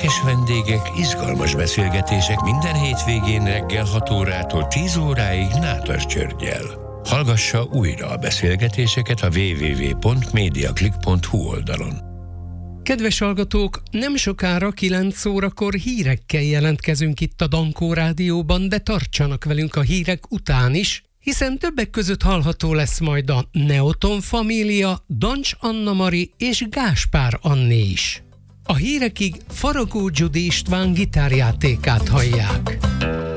Érdekes vendégek, izgalmas beszélgetések minden hétvégén reggel 6 órától 10 óráig Nádas Györggyel. Hallgassa újra a beszélgetéseket a www.mediaclick.hu oldalon. Kedves hallgatók, nem sokára 9 órakor hírekkel jelentkezünk itt a Dankó Rádióban, de tartsanak velünk a hírek után is, hiszen többek között hallható lesz majd a Neoton Família, Dancs Anna-Mari és Gáspár Anné is. A hírekig Faragó Gyudi István gitárjátékát hallják.